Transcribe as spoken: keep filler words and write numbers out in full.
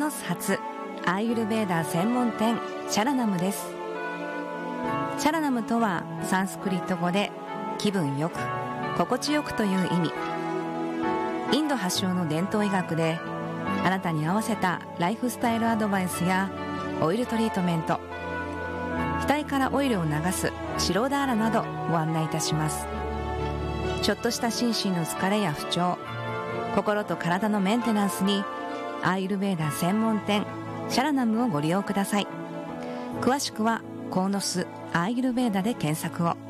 ノス発アーユルヴェーダ専門店シャラナムです。シャラナムとはサンスクリット語で気分よく心地よくという意味。インド発祥の伝統医学であなたに合わせたライフスタイルアドバイスやオイルトリートメント、額からオイルを流す白ダーラなどご案内いたします。ちょっとした心身の疲れや不調、心と体のメンテナンスにアーユルヴェーダ専門店シャラナムをご利用ください。詳しくはコーノスアーユルヴェーダで検索を。